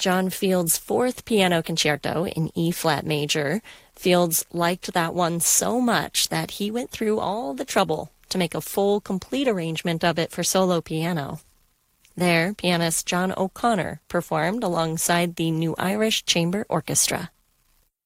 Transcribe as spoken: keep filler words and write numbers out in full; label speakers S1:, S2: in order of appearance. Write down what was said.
S1: John Field's fourth piano concerto in E-flat major. Fields liked that one so much that he went through all the trouble to make a full, complete arrangement of it for solo piano. There, pianist John O'Connor performed alongside the New Irish Chamber Orchestra.